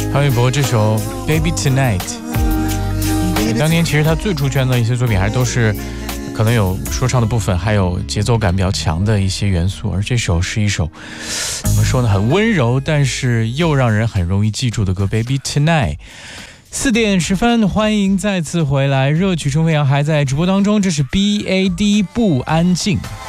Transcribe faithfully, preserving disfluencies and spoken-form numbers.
潘玮柏这首《Baby Tonight》，当年其实他最出圈的一些作品还都是可能有说唱的部分，还有节奏感比较强的一些元素，而这首是一首怎么说呢，很温柔，但是又让人很容易记住的歌，《Baby Tonight》。四点十分，欢迎再次回来，热曲冲飞扬还在直播当中，这是 B A D 不安静。